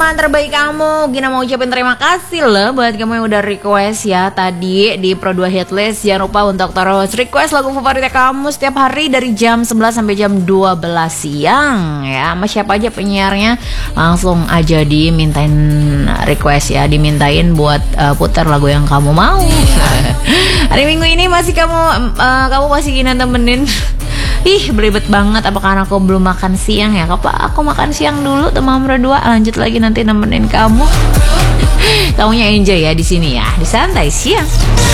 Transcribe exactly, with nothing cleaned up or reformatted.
teman terbaik kamu. Gina mau ucapin terima kasih loh buat kamu yang udah request ya tadi di Pro dua Hitlist. Jangan lupa untuk terus request lagu favoritnya kamu setiap hari dari jam sebelas sampai jam dua belas siang ya. Sama siapa aja penyiarnya, langsung aja dimintain request ya, dimintain buat uh, putar lagu yang kamu mau. Hari Minggu ini masih kamu uh, kamu masih Gina temenin. Ih, belibet banget. Apa karena aku belum makan siang ya? Apa aku makan siang dulu teman berdua, lanjut lagi nanti nemenin kamu. Kamunya enjoy ya di sini ya, di santai siang.